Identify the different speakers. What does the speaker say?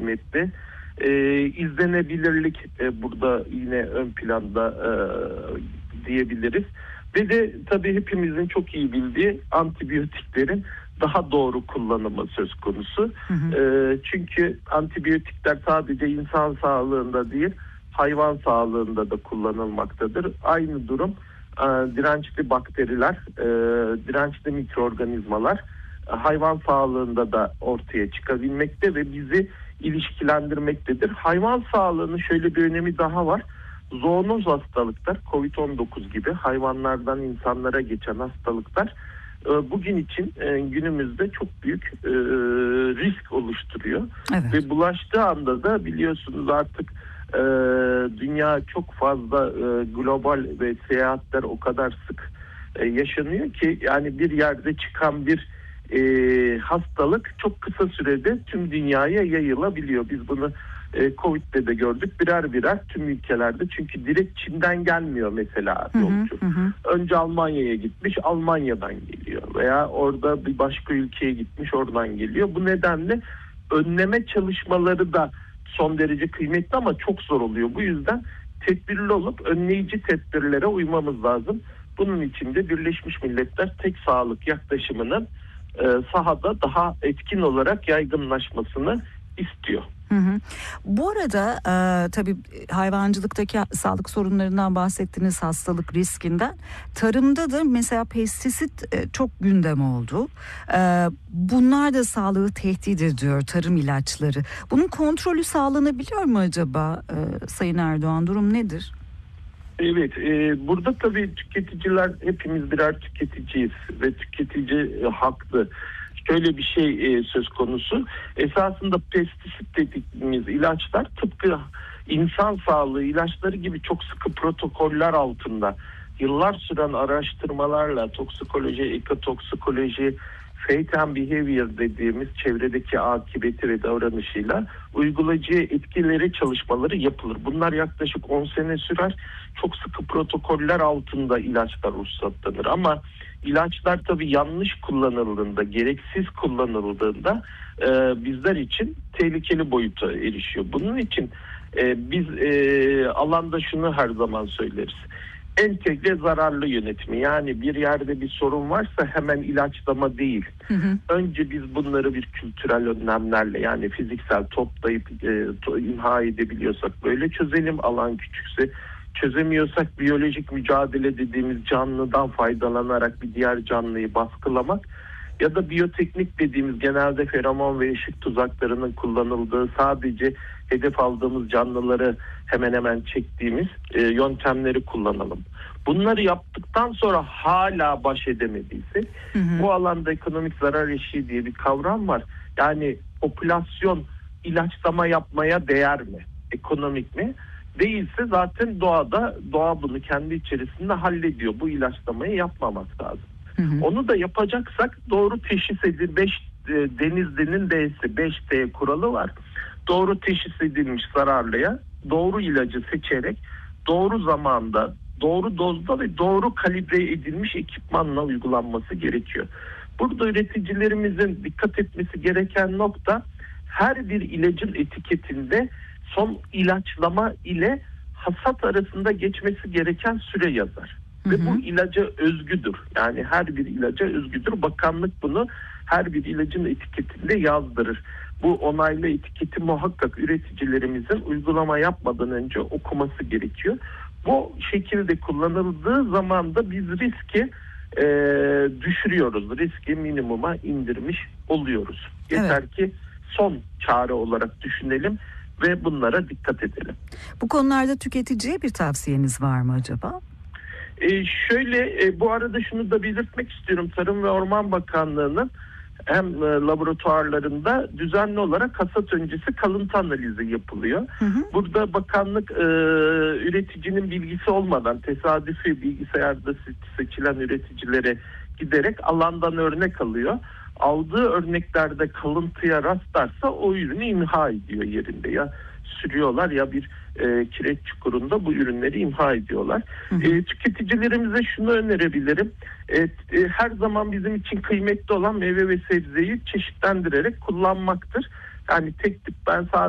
Speaker 1: kıymetli. İzlenebilirlik burada yine ön planda diyebiliriz. Ve de tabii hepimizin çok iyi bildiği antibiyotiklerin daha doğru kullanımı söz konusu. Çünkü antibiyotikler sadece insan sağlığında değil, hayvan sağlığında da kullanılmaktadır. Aynı durum dirençli bakteriler, dirençli mikroorganizmalar hayvan sağlığında da ortaya çıkabilmekte ve bizi ilişkilendirmektedir. Hayvan sağlığının şöyle bir önemi daha var. Zoonoz hastalıklar, COVID-19 gibi hayvanlardan insanlara geçen hastalıklar bugün için günümüzde çok büyük risk oluşturuyor.
Speaker 2: Evet.
Speaker 1: Ve bulaştığı anda da biliyorsunuz artık dünya çok fazla global ve seyahatler o kadar sık yaşanıyor ki yani bir yerde çıkan bir hastalık çok kısa sürede tüm dünyaya yayılabiliyor. Biz bunu Covid'de de gördük birer tüm ülkelerde. Çünkü direkt Çin'den gelmiyor mesela yolcu. Önce Almanya'ya gitmiş, Almanya'dan geliyor. Veya orada bir başka ülkeye gitmiş, oradan geliyor. Bu nedenle önleme çalışmaları da son derece kıymetli ama çok zor oluyor. Bu yüzden tedbirli olup önleyici tedbirlere uymamız lazım. Bunun için de Birleşmiş Milletler tek sağlık yaklaşımının sahada daha etkin olarak yaygınlaşmasını istiyor.
Speaker 2: Bu arada tabii hayvancılıktaki sağlık sorunlarından bahsettiğiniz hastalık riskinden, tarımda da mesela pestisit çok gündem oldu. Bunlar da sağlığı tehdit ediyor, tarım ilaçları. Bunun kontrolü sağlanabiliyor mu acaba Sayın Erdoğan? Durum nedir?
Speaker 1: Evet, burada tabii tüketiciler, hepimiz birer tüketiciyiz ve tüketici haklı. Şöyle bir şey söz konusu. Esasında pestisit dediğimiz ilaçlar tıpkı insan sağlığı ilaçları gibi çok sıkı protokoller altında yıllar süren araştırmalarla toksikoloji, ekotoksikoloji, fate and behavior dediğimiz çevredeki akıbeti ve davranışıyla uygulayıcı etkileri çalışmaları yapılır. Bunlar yaklaşık 10 sene sürer. Çok sıkı protokoller altında ilaçlar ruhsatlanır ama ilaçlar tabii yanlış kullanıldığında, gereksiz kullanıldığında bizler için tehlikeli boyuta erişiyor. Bunun için biz alanda şunu her zaman söyleriz. Entegre zararlı yönetimi, yani bir yerde bir sorun varsa hemen ilaçlama değil. Önce biz bunları bir kültürel önlemlerle, yani fiziksel toplayıp imha edebiliyorsak böyle çözelim, alan küçükse. Çözemiyorsak biyolojik mücadele dediğimiz canlıdan faydalanarak bir diğer canlıyı baskılamak ya da biyoteknik dediğimiz genelde feromon ve ışık tuzaklarının kullanıldığı, sadece hedef aldığımız canlıları hemen hemen çektiğimiz yöntemleri kullanalım. Bunları yaptıktan sonra hala baş edemediysek bu alanda ekonomik zarar eşiği diye bir kavram var. Yani popülasyon ilaçlama yapmaya değer mi? Ekonomik mi? Değilse zaten doğa bunu kendi içerisinde hallediyor. Bu ilaçlamayı yapmamak lazım. Onu da yapacaksak doğru teşhis edilmiş, 5 Denizli'nin D'si 5D kuralı var. Doğru teşhis edilmiş zararlıya doğru ilacı seçerek doğru zamanda, doğru dozda ve doğru kalibre edilmiş ekipmanla uygulanması gerekiyor. Burada üreticilerimizin dikkat etmesi gereken nokta, her bir ilacın etiketinde son ilaçlama ile hasat arasında geçmesi gereken süre yazar. Ve bu ilaca özgüdür. Yani her bir ilaca özgüdür. Bakanlık bunu her bir ilacın etiketinde yazdırır. Bu onaylı etiketi muhakkak üreticilerimizin uygulama yapmadan önce okuması gerekiyor. Bu şekilde kullanıldığı zaman da biz riski düşürüyoruz. Riski minimuma indirmiş oluyoruz. Yeter ki son çare olarak düşünelim ve bunlara dikkat edelim.
Speaker 2: Bu konularda tüketiciye bir tavsiyeniz var mı acaba?
Speaker 1: Bu arada şunu da belirtmek istiyorum. Tarım ve Orman Bakanlığı'nın hem laboratuvarlarında düzenli olarak hasat öncesi kalıntı analizi yapılıyor. Burada bakanlık üreticinin bilgisi olmadan tesadüfi bilgisayarda seçilen üreticilere giderek alandan örnek alıyor. Aldığı örneklerde kalıntıya rastlarsa o ürünü imha ediyor yerinde. Ya sürüyorlar ya bir kireç çukurunda bu ürünleri imha ediyorlar. Tüketicilerimize şunu önerebilirim. Her zaman bizim için kıymetli olan meyve ve sebzeyi çeşitlendirerek kullanmaktır. Yani tek tip ben sadece